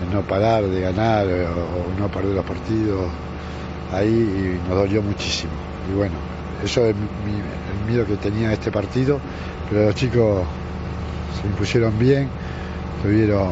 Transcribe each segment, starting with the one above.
no parar de ganar o no perder los partidos ahí, y nos dolió muchísimo. Y bueno, eso es el miedo que tenía este partido, pero los chicos se impusieron bien, tuvieron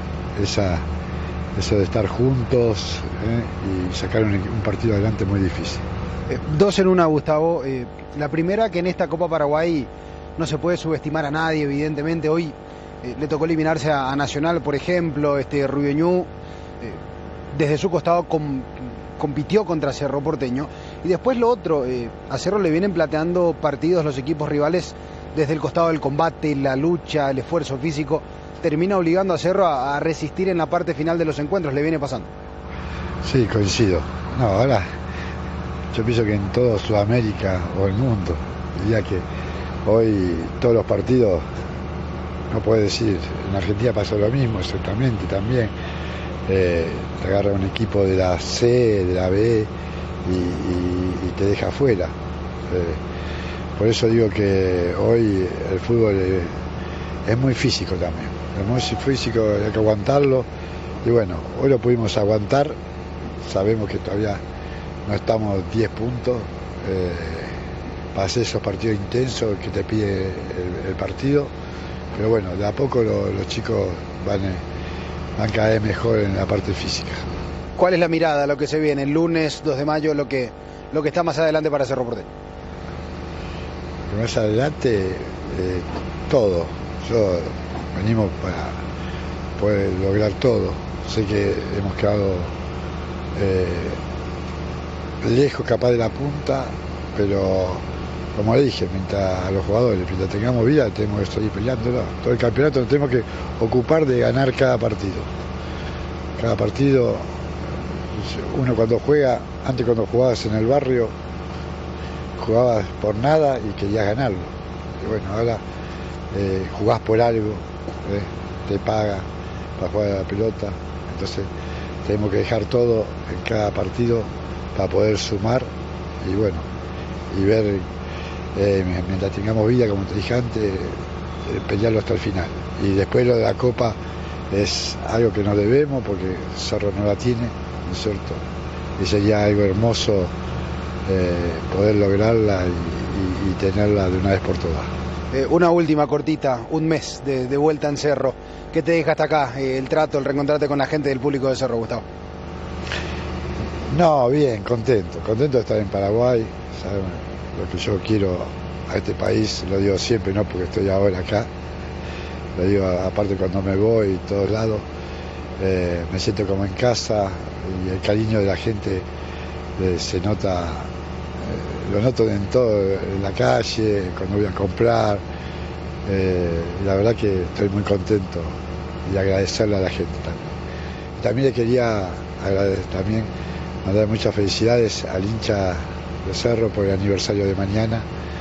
eso de estar juntos, y sacaron un partido adelante muy difícil. 2-1, Gustavo. La primera, que en esta Copa Paraguay no se puede subestimar a nadie, evidentemente. Hoy le tocó eliminarse a Nacional, por ejemplo. Rubeñú desde su costado compitió contra Cerro Porteño. Y después lo otro, a Cerro le vienen plateando partidos los equipos rivales desde el costado del combate, la lucha, el esfuerzo físico. Termina obligando a Cerro a resistir en la parte final de los encuentros. ¿Le viene pasando? Sí, coincido. No, ahora yo pienso que en todo Sudamérica o el mundo, diría que hoy todos los partidos, no puedo decir, en Argentina pasó lo mismo exactamente también. Te agarra un equipo de la C, de la B y te deja afuera. Por eso digo que hoy el fútbol es muy físico también, es muy físico, hay que aguantarlo, y bueno, hoy lo pudimos aguantar. Sabemos que todavía no estamos 10 puntos para hacer esos partidos intensos que te pide el partido, pero bueno, de a poco los chicos van cada vez mejor en la parte física. ¿Cuál es la mirada, lo que se viene el lunes 2 de mayo, lo que está más adelante para Cerro Porteño? Lo que más adelante, todo. Venimos para poder lograr todo. Sé que hemos quedado lejos capaz de la punta, pero como le dije, mientras a los jugadores, mientras tengamos vida, tenemos que seguir peleándolo. Todo el campeonato nos tenemos que ocupar de ganar cada partido. Cada partido, uno cuando juega, antes cuando jugabas en el barrio, jugabas por nada y querías ganarlo. Y bueno, ahora jugás por algo, te paga para jugar a la pelota. Entonces tenemos que dejar todo en cada partido para poder sumar y bueno, y ver, mientras tengamos vida, como te dije antes, pelearlo hasta el final. Y después lo de la Copa es algo que nos debemos, porque Cerro no la tiene, ¿no es cierto? Y sería algo hermoso poder lograrla y tenerla de una vez por todas. Una última cortita, un mes de vuelta en Cerro. ¿Qué te deja hasta acá el trato, el reencontrarte con la gente del público de Cerro, Gustavo? No, bien, contento de estar en Paraguay. ¿Sabes? Lo que yo quiero a este país, lo digo siempre, no porque estoy ahora acá, lo digo aparte cuando me voy, todos lados, me siento como en casa, y el cariño de la gente se nota, lo noto en todo, en la calle, cuando voy a comprar. La verdad que estoy muy contento y agradecerle a la gente también. También le quería mandar muchas felicidades al hincha de Cerro por el aniversario de mañana,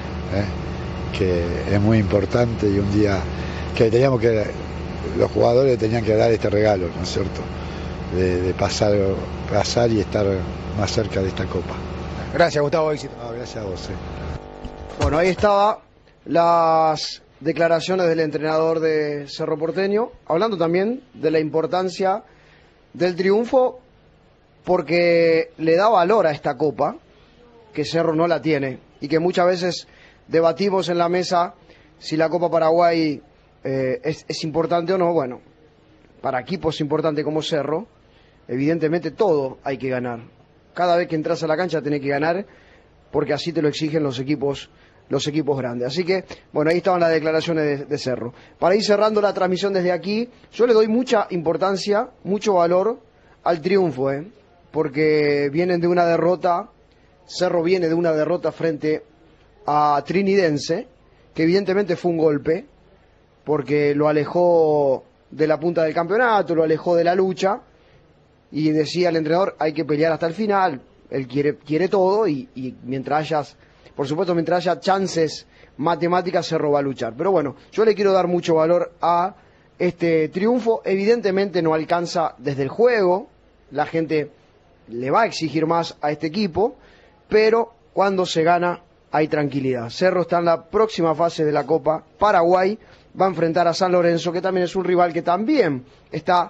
que es muy importante, y un día que los jugadores tenían que dar este regalo, ¿no es cierto?, de pasar y estar más cerca de esta Copa. Gracias, Gustavo, éxito. No, gracias a vos. Bueno, ahí estaba las declaraciones del entrenador de Cerro Porteño, hablando también de la importancia del triunfo, porque le da valor a esta Copa, que Cerro no la tiene, y que muchas veces debatimos en la mesa si la Copa Paraguay es importante o no. Bueno, para equipos importantes como Cerro, evidentemente todo hay que ganar. Cada vez que entras a la cancha tenés que ganar, porque así te lo exigen los equipos grandes. Así que, bueno, ahí estaban las declaraciones de Cerro. Para ir cerrando la transmisión desde aquí, yo le doy mucha importancia, mucho valor al triunfo, porque vienen de una derrota. Cerro viene de una derrota frente a Trinidense, que evidentemente fue un golpe, porque lo alejó de la punta del campeonato, lo alejó de la lucha, y decía el entrenador, hay que pelear hasta el final. Él quiere todo, y mientras haya chances matemáticas, Cerro va a luchar. Pero bueno, yo le quiero dar mucho valor a este triunfo. Evidentemente no alcanza desde el juego, la gente le va a exigir más a este equipo, pero cuando se gana hay tranquilidad. Cerro está en la próxima fase de la Copa Paraguay, va a enfrentar a San Lorenzo, que también es un rival que también está